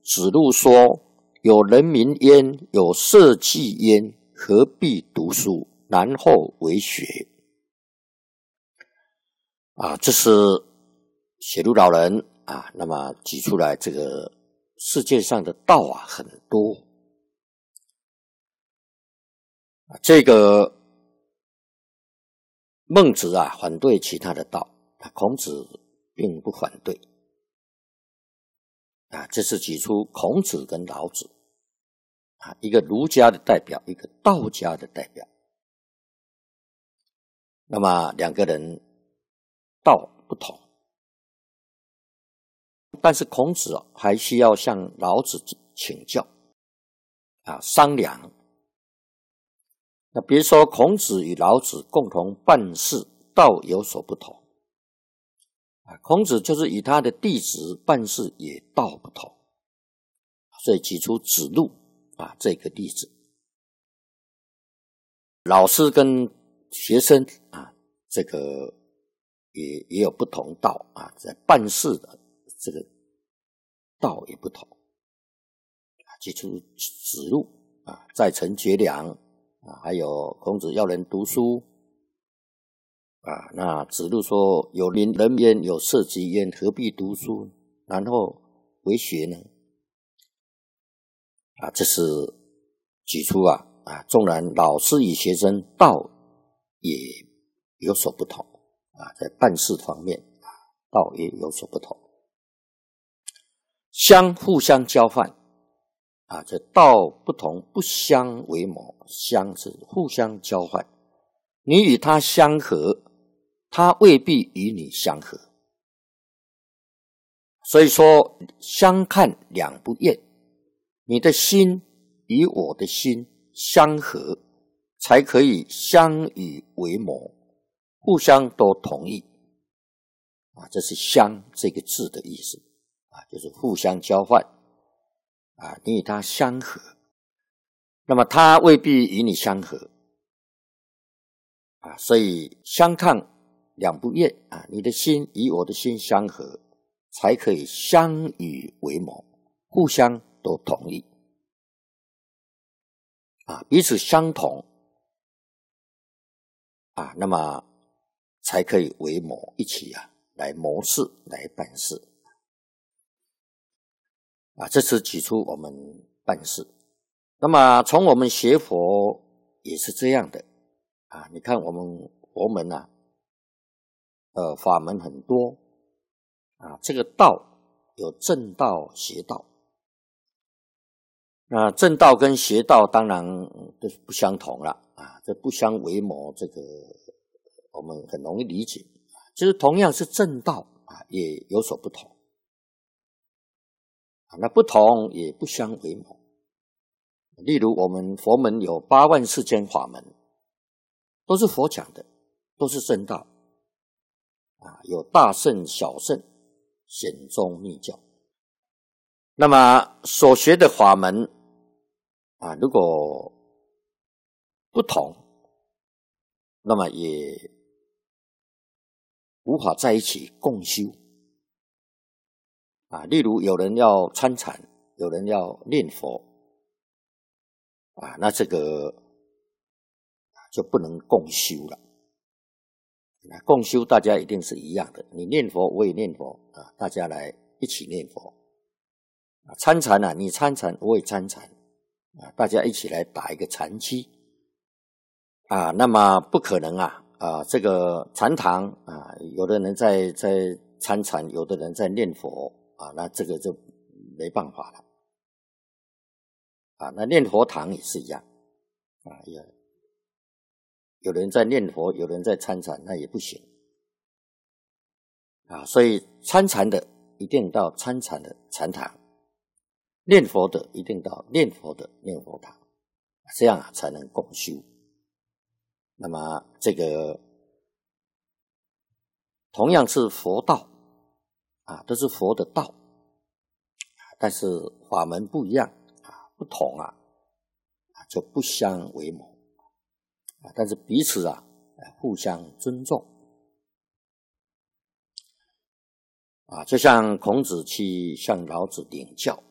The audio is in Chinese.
子路说：“有人民焉，有社稷焉，何必读书，然后为学？”这是写入老人那么举出来这个世界上的道很多。这个孟子反对其他的道，孔子并不反对。这是举出孔子跟老子一个儒家的代表，一个道家的代表。那么两个人道不同，但是孔子还需要向老子请教商量。那比如说孔子与老子共同办事，道有所不同孔子就是以他的弟子办事也道不同，所以举出子路这个例子。老师跟学生这个也有不同道在办事的这个道也不同举出子路在陈绝粮还有孔子要人读书那子路说：“有人焉，有社稷焉，何必读书，然后为学呢？”这是举出纵然老师与学生道也有所不同在办事方面道也有所不同，互相交换这道不同，不相为谋，相是互相交换，你与他相合，他未必与你相合。所以说相看两不厌，你的心与我的心相合，才可以相与为谋，互相都同意这是相这个字的意思就是互相交换你与他相合，那么他未必与你相合所以相看两不厌你的心与我的心相合，才可以相与为谋，互相都同意彼此相同那么才可以为谋，一起来谋事，来办事这是举出我们办事。那么从我们学佛也是这样的你看我们佛门法门很多这个道有正道邪道，那正道跟邪道当然都不相同了这不相为谋，这个我们很容易理解，就是同样是正道也有所不同那不同也不相为谋。例如我们佛门有84000法门，都是佛讲的，都是正道有大乘小乘显宗密教。那么所学的法门如果不同，那么也无法在一起共修例如有人要参禅，有人要念佛那这个就不能共修了共修大家一定是一样的，你念佛我也念佛大家来一起念佛参禅你参禅我也参禅大家一起来打一个禅期那么不可能这个禅堂有的人在参禅，有的人在念佛那这个就没办法了那念佛堂也是一样有人在念佛，有人在参禅，那也不行所以参禅的一定到参禅的禅堂，念佛的一定到念佛的念佛堂，这样才能共修。那么这个同样是佛道都是佛的道但是法门不一样不同就不相为谋但是彼此互相尊重就像孔子去向老子领教